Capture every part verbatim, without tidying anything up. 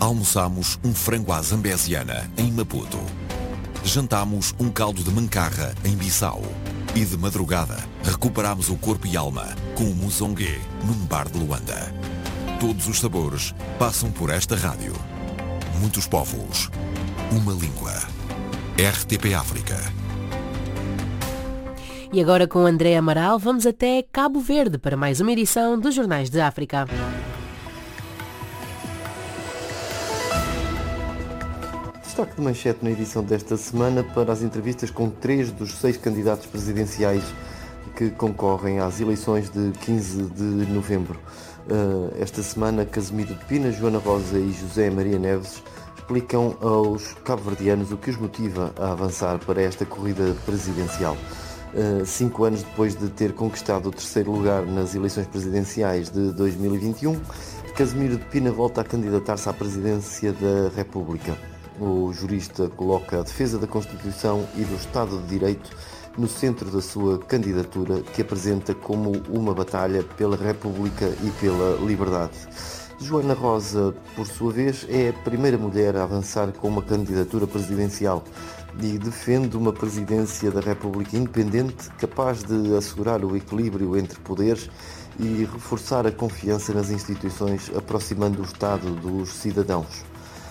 Almoçamos um frango à zambesiana em Maputo. Jantámos um caldo de mancarra em Bissau. E de madrugada, recuperámos o corpo e alma com o muzongue num bar de Luanda. Todos os sabores passam por esta rádio. Muitos povos, uma língua. R T P África. E agora com André Amaral vamos até Cabo Verde para mais uma edição dos Jornais de África. Destaque de manchete na edição desta semana para as entrevistas com três dos seis candidatos presidenciais que concorrem às eleições de quinze de novembro. Esta semana, Casimiro de Pina, Joana Rosa e José Maria Neves explicam aos cabo-verdianos o que os motiva a avançar para esta corrida presidencial. Cinco anos depois de ter conquistado o terceiro lugar nas eleições presidenciais de dois mil e vinte e um, Casimiro de Pina volta a candidatar-se à presidência da República. O jurista coloca a defesa da Constituição e do Estado de Direito no centro da sua candidatura, que apresenta como uma batalha pela República e pela liberdade. Joana Rosa, por sua vez, é a primeira mulher a avançar com uma candidatura presidencial e defende uma presidência da República independente, capaz de assegurar o equilíbrio entre poderes e reforçar a confiança nas instituições, aproximando o Estado dos cidadãos.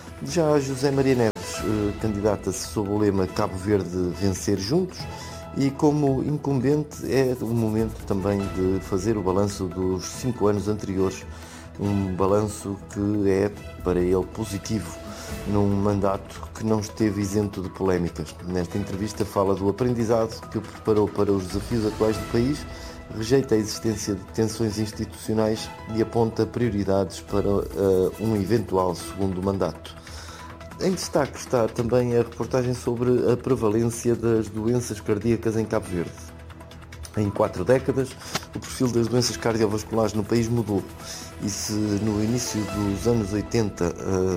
Já José Maria Neves eh, candidata-se sob o lema Cabo Verde vencer juntos e, como incumbente, é o momento também de fazer o balanço dos cinco anos anteriores, um balanço que é para ele positivo, num mandato que não esteve isento de polémicas. Nesta entrevista fala do aprendizado que o preparou para os desafios atuais do país, rejeita a existência de tensões institucionais e aponta prioridades para uh, um eventual segundo mandato. Em destaque está também a reportagem sobre a prevalência das doenças cardíacas em Cabo Verde. Em quatro décadas, o perfil das doenças cardiovasculares no país mudou. E se no início dos anos oitenta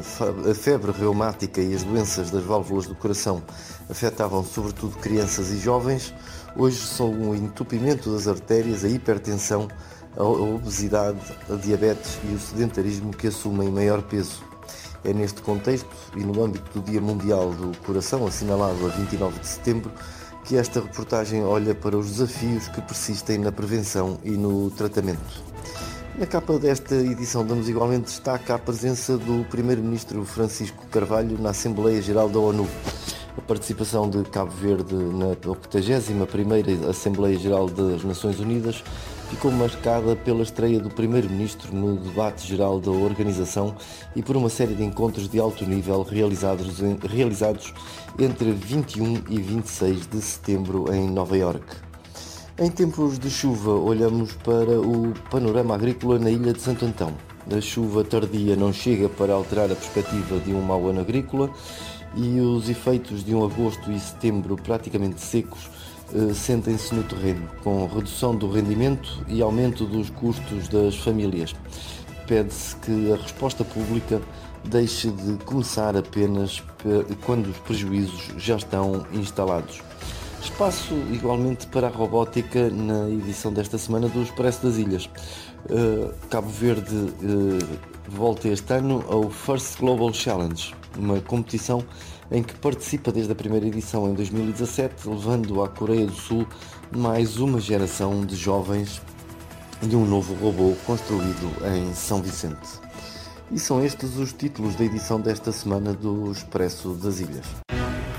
a febre reumática e as doenças das válvulas do coração afetavam sobretudo crianças e jovens, hoje são o entupimento das artérias, a hipertensão, a obesidade, a diabetes e o sedentarismo que assumem maior peso. É neste contexto e no âmbito do Dia Mundial do Coração, assinalado a vinte e nove de setembro, que esta reportagem olha para os desafios que persistem na prevenção e no tratamento. Na capa desta edição damos igualmente destaque à presença do primeiro-ministro Francisco Carvalho na Assembleia Geral da ONU. A participação de Cabo Verde na oitagésima primeira Assembleia Geral das Nações Unidas ficou marcada pela estreia do primeiro-ministro no debate geral da organização e por uma série de encontros de alto nível realizados, em, realizados entre vinte e um e vinte e seis de setembro em Nova Iorque. Em tempos de chuva, olhamos para o panorama agrícola na ilha de Santo Antão. A chuva tardia não chega para alterar a perspectiva de um mau ano agrícola e os efeitos de um agosto e setembro praticamente secos eh, sentem-se no terreno, com redução do rendimento e aumento dos custos das famílias. Pede-se que a resposta pública deixe de começar apenas quando os prejuízos já estão instalados. Espaço igualmente para a robótica na edição desta semana do Expresso das Ilhas. Uh, Cabo Verde uh, volta este ano ao First Global Challenge, uma competição em que participa desde a primeira edição em dois mil e dezassete, levando à Coreia do Sul mais uma geração de jovens e um novo robô construído em São Vicente. E são estes os títulos da edição desta semana do Expresso das Ilhas.